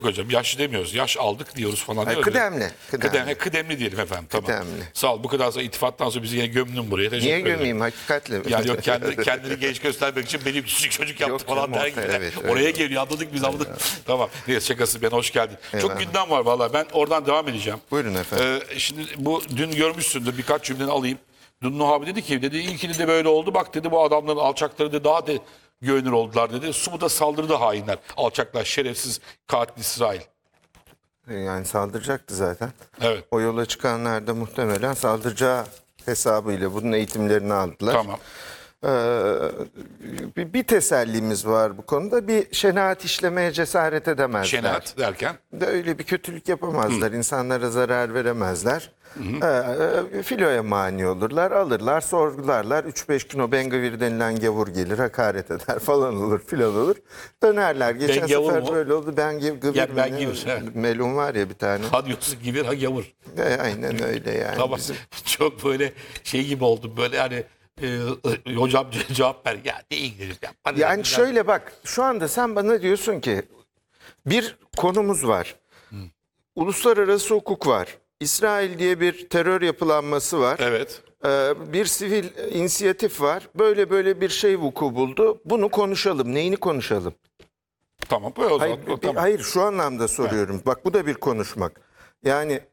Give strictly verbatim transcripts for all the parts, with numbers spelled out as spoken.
Hocam yaşlı demiyoruz. Yaş aldık diyoruz falan. Hayır, diyoruz ya. kıdemli, kıdemli. Kıdemli. Kıdemli diyelim efendim. Tamam. Kıdemli. Sağ ol. Bu kadar sonra iltifattan sonra bizi yine gömdün buraya. Teşekkür Niye ederim. gömeyim hakikatle? Yani yok kendini, kendini genç göstermek için benim küçük çocuk yaptı Yok falan canım, der orta- gibi. evet, öyle. Oraya geliyor anladık biz anladık. Tamam. Neyse şakası ben hoş geldin. Çok Eyvallah. gündem var vallahi ben oradan devam edeceğim. Buyurun efendim. Ee, şimdi bu dün görmüşsündür birkaç cümleni alayım. Dün Nuh abi dedi ki dedi ilkini de böyle oldu bak dedi bu adamların alçakları da daha da güvenilir oldular dedi. Sumuda saldırdı hainler. Alçaklar şerefsiz katil İsrail. Yani saldıracaktı zaten. Evet. O yola çıkanlar da muhtemelen saldıracağı hesabıyla bunun eğitimlerini aldılar. Tamam. Ee, bir, bir tesellimiz var bu konuda. Bir şenaat işlemeye cesaret edemezler. Şenaat derken. De öyle bir kötülük yapamazlar. İnsanlara zarar veremezler. Ee, filoya mani olurlar, alırlar, sorgularlar. üç beş gün o Bengavir denilen gavur gelir, hakaret eder falan olur, filan olur. Dönerler. Geçen Ben gavur sefer mu? böyle oldu. Ben gavur Ya ben gavur, he. melun var ya bir tane. Ha diyorsun gibi ha gavur. E, aynen öyle yani. Tamam. Bizim- Çok böyle şey gibi oldum böyle hani e, hocam cevap ver ya ne İngiliz ya. Bana Yani ya. şöyle bak, şu anda sen bana diyorsun ki bir konumuz var. Uluslararası hukuk var. İsrail diye bir terör yapılanması var. Evet. Ee, bir sivil inisiyatif var. Böyle böyle bir şey vuku buldu. Bunu konuşalım. Neyini konuşalım? Tamam. Böyle o zaman. Hayır, bir- tamam. hayır şu anlamda soruyorum. Bak bu da bir konuşmak. Yani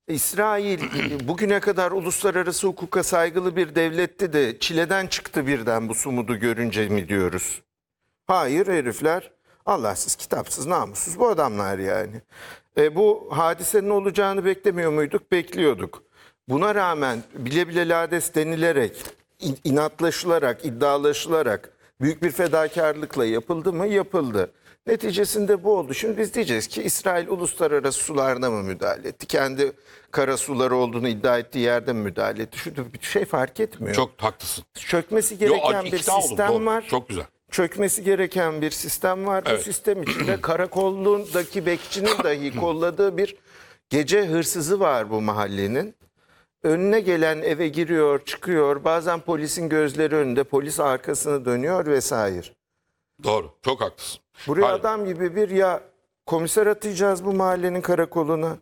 İsrail bugüne kadar uluslararası hukuka saygılı bir devletti de çileden çıktı birden bu sumudu görünce mi diyoruz? Hayır herifler Allahsız, kitapsız, namussuz bu adamlar yani. E, bu hadisenin olacağını beklemiyor muyduk? Bekliyorduk. Buna rağmen bile bile lades denilerek, in- inatlaşılarak, iddialaşılarak büyük bir fedakarlıkla yapıldı mı? Yapıldı. Neticesinde bu oldu. Şimdi biz diyeceğiz ki İsrail uluslararası sularına mı müdahale etti? Kendi kara suları olduğunu iddia ettiği yerde mi müdahale etti? Şu bir şey fark etmiyor. Çok haklısın. Çökmesi Yo, gereken bir ikna oldum, sistem doğru. var. Çok güzel. Çökmesi gereken bir sistem var. Evet. Bu sistem içinde karakollundaki bekçinin dahi kolladığı bir gece hırsızı var bu mahallenin. Önüne gelen eve giriyor, çıkıyor. Bazen polisin gözleri önünde, polis arkasını dönüyor vesaire. Doğru. Çok haklısın. Buraya Hayır. adam gibi bir ya komiser atayacağız bu mahallenin karakoluna.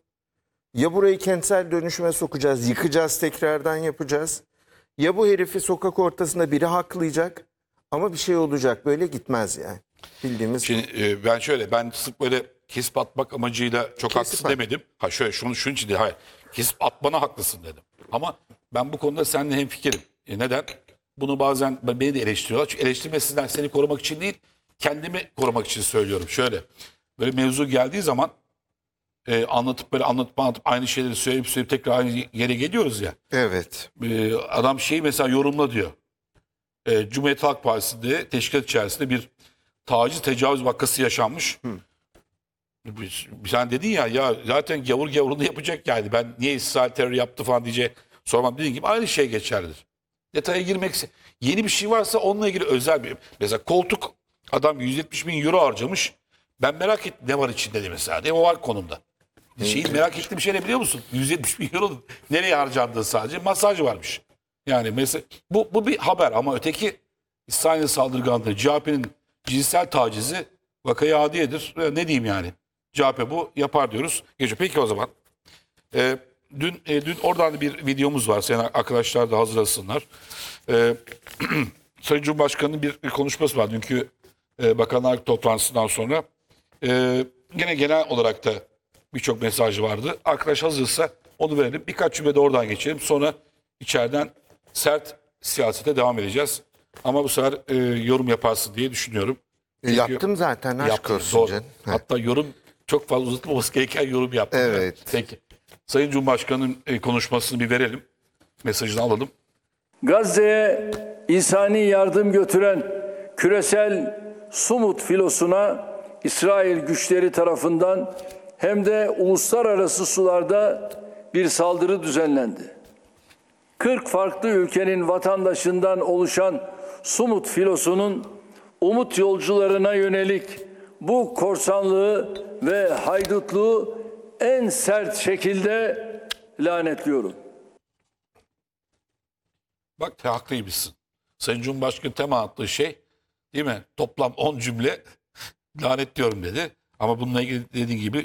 Ya burayı kentsel dönüşüme sokacağız, yıkacağız, tekrardan yapacağız. Ya bu herifi sokak ortasında biri haklayacak ama bir şey olacak. Böyle gitmez yani. Bildiğimiz Şimdi e, ben şöyle ben sırf böyle kesip atmak amacıyla çok haklısın at. demedim. Ha şöyle şunu şunun için değil. Hayır. Kesip atmana haklısın dedim. Ama ben bu konuda seninle hemfikirim. E, neden? Bunu bazen beni de eleştiriyorlar. Çünkü eleştirmesinden seni korumak için değil, kendimi korumak için söylüyorum. Şöyle böyle mevzu geldiği zaman e, anlatıp böyle anlatıp anlatıp aynı şeyleri söyleyip söyleyip tekrar aynı yere geliyoruz ya. evet. E, adam şeyi mesela yorumla diyor. E, Cumhuriyet Halk Partisi'nde teşkilat içerisinde bir taciz tecavüz vakası yaşanmış. Bir- Sen dedin ya ya zaten gavur gavurunu yapacak yani. Ben niye İsrail terör yaptı falan diye sormam dediğin gibi aynı şey geçerlidir. Detaya girmek yeni bir şey varsa onunla ilgili özel bir mesela koltuk adam yüz yetmiş bin euro harcamış. Ben merak ettim ne var içinde diye mesela. Değil mi? O var konumda. Şeyi merak ettiğim şey ne biliyor musun? yüz yetmiş bin euro nereye harcandığı sadece masaj varmış. Yani mesela bu, bu bir haber ama öteki İsrail saldırganlığı C H P'nin cinsel tacizi vakayı adiyedir. E, Ne diyeyim yani? C H P bu yapar diyoruz. Geçiyor. Peki o zaman. E, dün e, dün oradan da bir videomuz var. Senin arkadaşlar da hazırlasınlar. E, Sayın Cumhurbaşkanı'nın bir, bir konuşması var. Dünkü e, bakanlar toplantısından sonra. E, Gene genel olarak da birçok mesajı vardı. Arkadaş hazırsa onu verelim. Birkaç cümle de oradan geçelim. Sonra içeriden sert siyasete devam edeceğiz. Ama bu sefer e, yorum yaparsın diye düşünüyorum. E, Yaptım zaten aşk Yaptın, olsun doğru. canım. Ha. Hatta yorum çok fazla uzatılmaması gereken yorum yaptım. Evet. Peki. Sayın Cumhurbaşkanı'nın e, konuşmasını bir verelim. Mesajını alalım. Gazze'ye insani yardım götüren küresel Sumut filosuna İsrail güçleri tarafından hem de uluslararası sularda bir saldırı düzenlendi. kırk farklı ülkenin vatandaşından oluşan Sumut filosunun umut yolcularına yönelik bu korsanlığı ve haydutluğu en sert şekilde lanetliyorum. Bak haklıymışsın. Sayın Cumhurbaşkanı tema attığı şey değil mi? Toplam on cümle lanet diyorum dedi. Ama bununla ilgili dediğin gibi